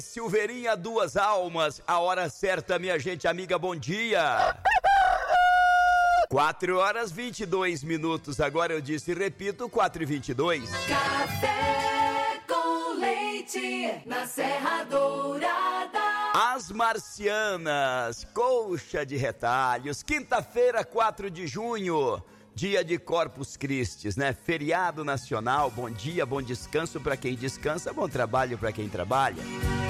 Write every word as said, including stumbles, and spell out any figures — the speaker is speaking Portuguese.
Silveirinha, duas almas, a hora certa, minha gente amiga, bom dia. quatro horas vinte e dois minutos, agora eu disse e repito, quatro e vinte e dois. Café com leite, na Serra Dourada. As Marcianas, coxa de retalhos, quinta-feira, quatro de junho, dia de Corpus Christi, né? Feriado nacional, bom dia, bom descanso para quem descansa, bom trabalho para quem trabalha.